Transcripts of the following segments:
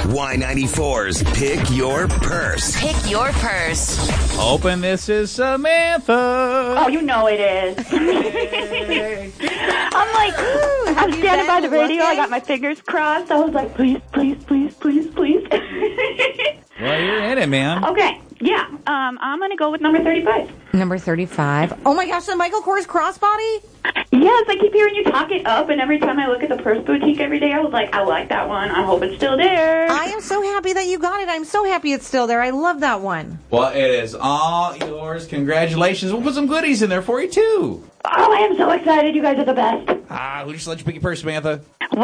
Y94's Pick Your Purse. Pick your purse. Hoping this is Samantha. Oh, you know it is. I'm like, I'm standing by the radio. I got my fingers crossed. I was like, please, please, please, please, please. Well, you're in it, man. Okay, yeah. I'm going to go with number 35. Number 35. Oh my gosh, the Michael Kors crossbody? Yes, I keep hearing you talk it up, and every time I look at the purse boutique every day, I was like, I like that one. I hope it's still there. I am so happy that you got it. I'm so happy it's still there. I love that one. Well, it is all yours. Congratulations. We'll put some goodies in there for you, too. Oh, I am so excited. You guys are the best. Who just let you pick your purse, Samantha?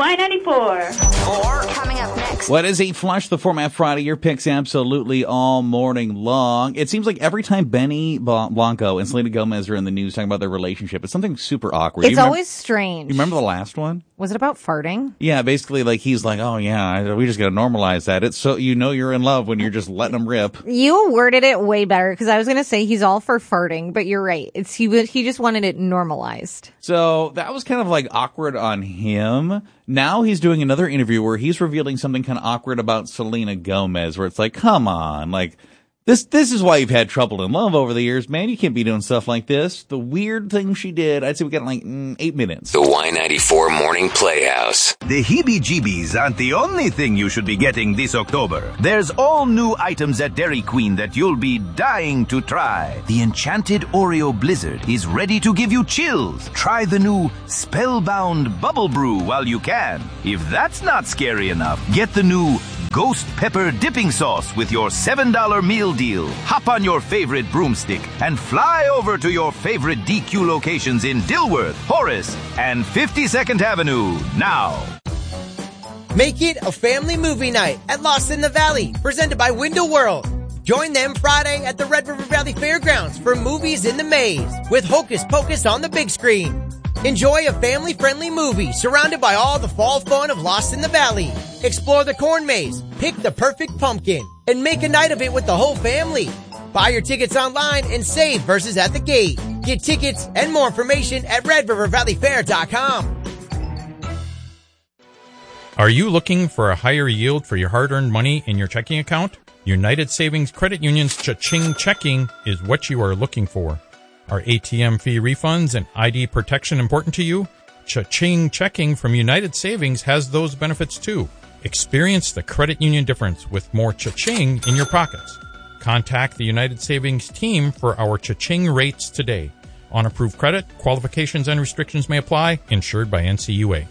Y94. Or coming up next. What is a Flush the Format Friday? Your picks absolutely all morning long. It seems like every time Benny Blanco and Selena Gomez are in the news talking about their relationship, it's something super awkward. It's always strange. You remember the last one? Was it about farting? Yeah, basically, like, he's like, oh, yeah, we just got to normalize that. It's so you know you're in love when you're just letting them rip. You worded it way better, because I was going to say he's all for farting, but you're right. He just wanted it normalized. So that was kind of like awkward on him. Now he's doing another interview where he's revealing something kind of awkward about Selena Gomez, where it's like, come on, like, This is why you've had trouble in love over the years, man. You can't be doing stuff like this. The weird thing she did, I'd say we got like 8 minutes. The Y94 Morning Playhouse. The heebie-jeebies aren't the only thing you should be getting this October. There's all new items at Dairy Queen that you'll be dying to try. The Enchanted Oreo Blizzard is ready to give you chills. Try the new Spellbound Bubble Brew while you can. If that's not scary enough, get the new Ghost Pepper Dipping Sauce with your $7 meal deal. Hop on your favorite broomstick and fly over to your favorite DQ locations in Dilworth, Horace, and 52nd Avenue now. Make it a family movie night at Lost in the Valley, presented by Window World. Join them Friday at the Red River Valley Fairgrounds for Movies in the Maze with Hocus Pocus on the big screen. Enjoy a family-friendly movie surrounded by all the fall fun of Lost in the Valley. Explore the corn maze, pick the perfect pumpkin, and make a night of it with the whole family. Buy your tickets online and save versus at the gate. Get tickets and more information at RedRiverValleyFair.com. Are you looking for a higher yield for your hard-earned money in your checking account? United Savings Credit Union's Cha-Ching Checking is what you are looking for. Are ATM fee refunds and ID protection important to you? Cha-Ching Checking from United Savings has those benefits too. Experience the credit union difference with more Cha-Ching in your pockets. Contact the United Savings team for our Cha-Ching rates today. On approved credit, qualifications and restrictions may apply. Insured by NCUA.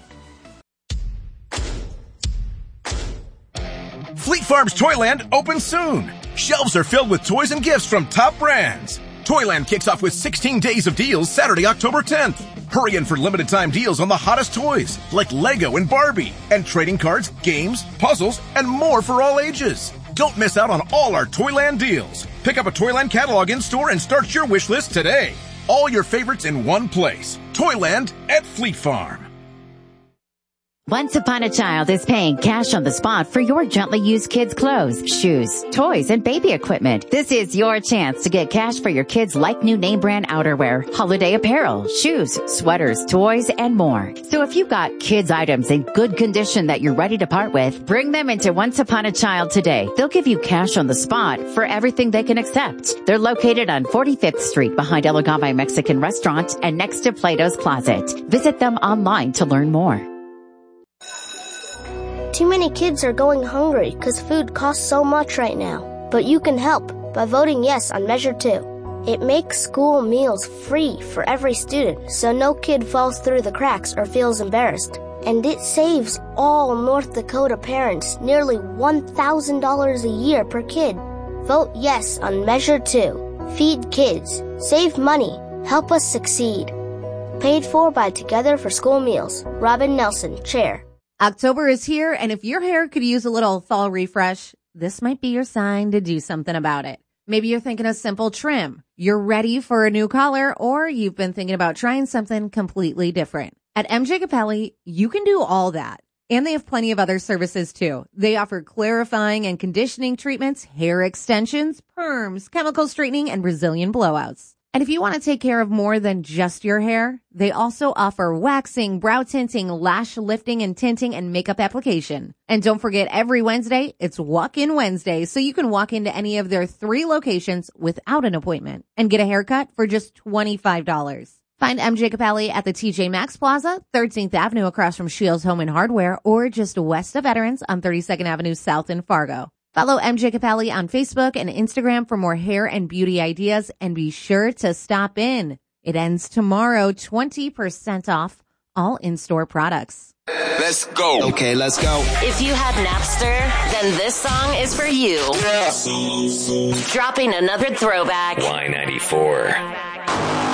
Fleet Farm's Toyland opens soon. Shelves are filled with toys and gifts from top brands. Toyland kicks off with 16 days of deals Saturday, October 10th. Hurry in for limited time deals on the hottest toys like Lego and Barbie, and trading cards, games, puzzles, and more for all ages. Don't miss out on all our Toyland deals. Pick up a Toyland catalog in-store and start your wish list today. All your favorites in one place. Toyland at Fleet Farm. Once Upon a Child is paying cash on the spot for your gently used kids' clothes, shoes, toys, and baby equipment. This is your chance to get cash for your kids' like-new name brand outerwear, holiday apparel, shoes, sweaters, toys, and more. So if you've got kids' items in good condition that you're ready to part with, bring them into Once Upon a Child today. They'll give you cash on the spot for everything they can accept. They're located on 45th Street behind El Agave Mexican Restaurant and next to Plato's Closet. Visit them online to learn more. Too many kids are going hungry because food costs so much right now. But you can help by voting yes on Measure 2. It makes school meals free for every student, so no kid falls through the cracks or feels embarrassed. And it saves all North Dakota parents nearly $1,000 a year per kid. Vote yes on Measure 2. Feed kids. Save money. Help us succeed. Paid for by Together for School Meals. Robin Nelson, Chair. October is here, and if your hair could use a little fall refresh, this might be your sign to do something about it. Maybe you're thinking a simple trim, you're ready for a new color, or you've been thinking about trying something completely different. At MJ Capelli, you can do all that. And they have plenty of other services too. They offer clarifying and conditioning treatments, hair extensions, perms, chemical straightening, and Brazilian blowouts. And if you want to take care of more than just your hair, they also offer waxing, brow tinting, lash lifting and tinting, and makeup application. And don't forget, every Wednesday, it's Walk-In Wednesday, so you can walk into any of their 3 locations without an appointment and get a haircut for just $25. Find MJ Capelli at the TJ Maxx Plaza, 13th Avenue across from Shields Home and Hardware, or just west of Veterans on 32nd Avenue South in Fargo. Follow MJ Capelli on Facebook and Instagram for more hair and beauty ideas, and be sure to stop in. It ends tomorrow, 20% off all in-store products. Let's go. Okay, let's go. If you have Napster, then this song is for you. Dropping another throwback. Y94.